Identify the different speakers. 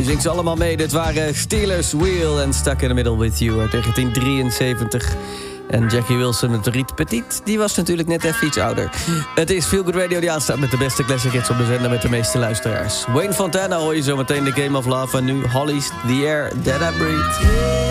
Speaker 1: Je zingt ze allemaal mee. Dit waren Steelers Wheel en Stuck in the Middle with You uit 1973. En Jackie Wilson met Riet Petit, die was natuurlijk net even iets ouder. Het is Feel Good Radio die aanstaat met de beste classic hits op de zender met de meeste luisteraars. Wayne Fontana hoor je zo meteen, The Game of Love. En nu Holly's The Air That I Breathe.